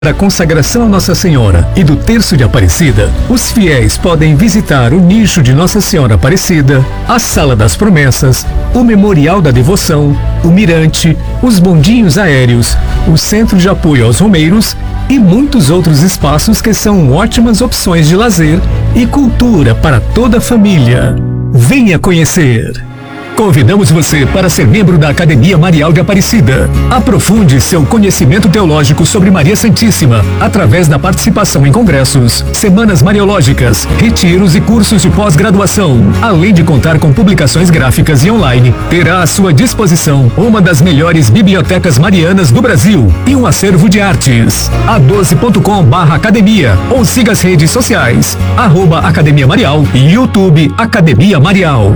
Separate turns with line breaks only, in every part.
Da consagração a Nossa Senhora e do Terço de Aparecida, os fiéis podem visitar o nicho de Nossa Senhora Aparecida, a Sala das Promessas, o Memorial da Devoção, o Mirante, os bondinhos aéreos, o Centro de Apoio aos Romeiros e muitos outros espaços que são ótimas opções de lazer e cultura para toda a família. Venha conhecer! Convidamos você para ser membro da Academia Marial de Aparecida. Aprofunde seu conhecimento teológico sobre Maria Santíssima através da participação em congressos, semanas mariológicas, retiros e cursos de pós-graduação. Além de contar com publicações gráficas e online, terá à sua disposição uma das melhores bibliotecas marianas do Brasil e um acervo de artes. a12.com/academia ou siga as redes sociais @Academia Marial e YouTube Academia Marial.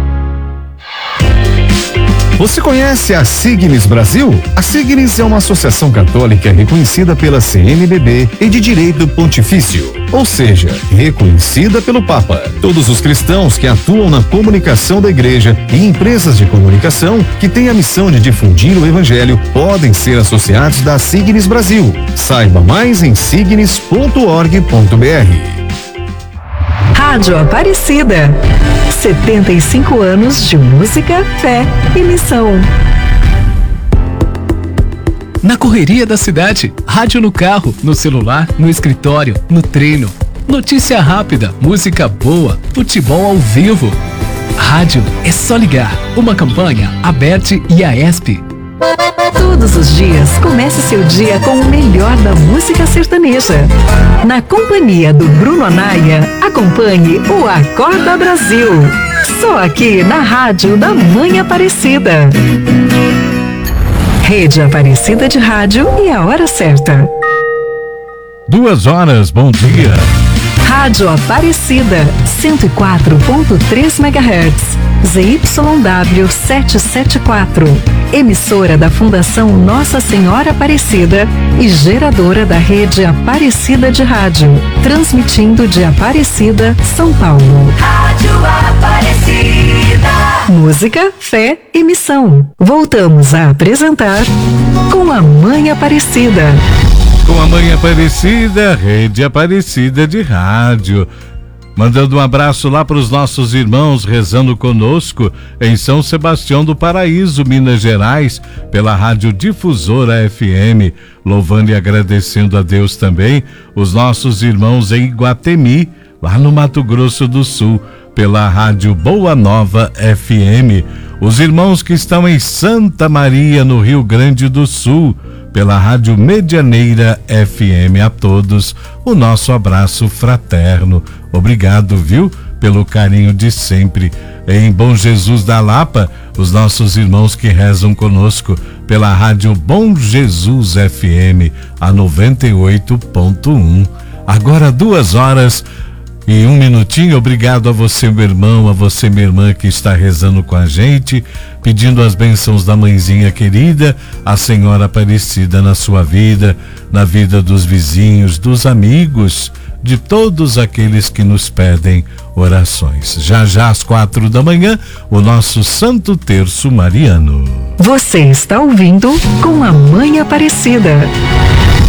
Você conhece a Signis Brasil? A Signis é uma associação católica reconhecida pela CNBB e de direito pontifício, ou seja, reconhecida pelo Papa. Todos os cristãos que atuam na comunicação da igreja e empresas de comunicação que têm a missão de difundir o evangelho podem ser associados da Signis Brasil. Saiba mais em signis.org.br.
Rádio Aparecida. 75 anos de música, fé e missão.
Na correria da cidade, rádio no carro, no celular, no escritório, no treino. Notícia rápida, música boa, futebol ao vivo. Rádio é só ligar. Uma campanha Aberte e AESP.
Todos os dias, comece seu dia com o melhor da música sertaneja. Na companhia do Bruno Anaia, acompanhe o Acorda Brasil. Só aqui na Rádio da Mãe Aparecida. Rede Aparecida de Rádio e a hora certa.
2h, bom dia.
Rádio Aparecida, 104.3 MHz. ZYW 774, emissora da Fundação Nossa Senhora Aparecida e geradora da rede Aparecida de Rádio, transmitindo de Aparecida, São Paulo.
Rádio Aparecida.
Música, fé e missão. Voltamos a apresentar Com a Mãe Aparecida.
Com a Mãe Aparecida, rede Aparecida de Rádio. Mandando um abraço lá para os nossos irmãos rezando conosco em São Sebastião do Paraíso, Minas Gerais, pela Rádio Difusora FM. Louvando e agradecendo a Deus também os nossos irmãos em Iguatemi, lá no Mato Grosso do Sul, pela Rádio Boa Nova FM. Os irmãos que estão em Santa Maria, no Rio Grande do Sul, pela Rádio Medianeira FM. A todos o nosso abraço fraterno. Obrigado, viu, pelo carinho de sempre. Em Bom Jesus da Lapa, os nossos irmãos que rezam conosco pela Rádio Bom Jesus FM, a 98.1. Agora 2h01. Obrigado a você, meu irmão, a você, minha irmã, que está rezando com a gente, pedindo as bênçãos da mãezinha querida, a Senhora Aparecida na sua vida, na vida dos vizinhos, dos amigos, de todos aqueles que nos pedem orações. Já já às 4h, o nosso Santo Terço Mariano.
Você está ouvindo Com a Mãe Aparecida.